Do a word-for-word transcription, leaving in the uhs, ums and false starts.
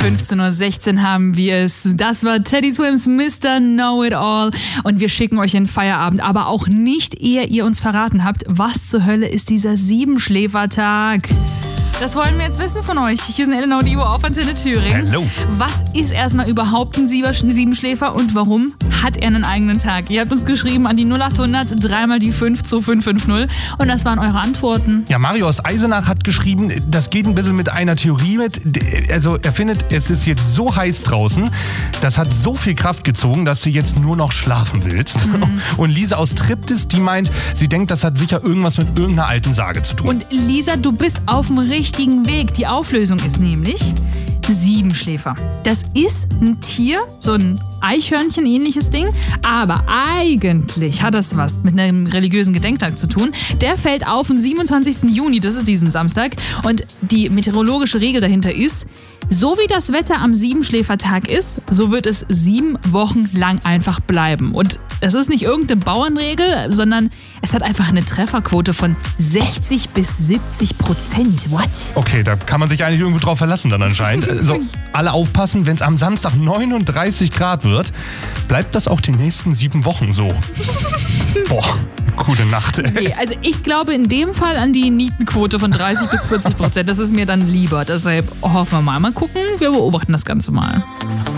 fünfzehn Uhr sechzehn haben wir es. Das war Teddy Swims Mister Know-It-All. Und wir schicken euch in Feierabend, aber auch nicht, ehe ihr uns verraten habt, was zur Hölle ist dieser Siebenschläfertag? Das wollen wir jetzt wissen von euch. Hier sind Elena und Ivo auf Antenne Thüringen. Hallo. Was ist erstmal überhaupt ein Siebenschläfer und warum hat er einen eigenen Tag? Ihr habt uns geschrieben an die null acht hundert, dreimal die fünf zwei fünf fünf null und das waren eure Antworten. Ja, Mario aus Eisenach hat geschrieben, das geht ein bisschen mit einer Theorie mit. Also er findet, es ist jetzt so heiß draußen, das hat so viel Kraft gezogen, dass du jetzt nur noch schlafen willst. Mhm. Und Lisa aus Triptis, die meint, sie denkt, das hat sicher irgendwas mit irgendeiner alten Sage zu tun. Und Lisa, du bist auf dem richtigen Weg. Die Auflösung ist nämlich Siebenschläfer. Das ist ein Tier, so ein Eichhörnchen-ähnliches Ding, aber eigentlich hat das was mit einem religiösen Gedenktag zu tun. Der fällt auf am siebenundzwanzigsten Juni, das ist diesen Samstag, und die meteorologische Regel dahinter ist, so wie das Wetter am Siebenschläfertag ist, so wird es sieben Wochen lang einfach bleiben. Und es ist nicht irgendeine Bauernregel, sondern es hat einfach eine Trefferquote von sechzig bis siebzig Prozent. What? Okay, da kann man sich eigentlich irgendwo drauf verlassen dann anscheinend. So, alle aufpassen, wenn es am Samstag neununddreißig Grad wird, bleibt das auch die nächsten sieben Wochen so. Boah, gute Nacht, ey. Nee, also ich glaube in dem Fall an die Nietenquote von dreißig bis vierzig Prozent. Das ist mir dann lieber. Deshalb hoffen wir mal. Mal gucken, wir beobachten das Ganze mal.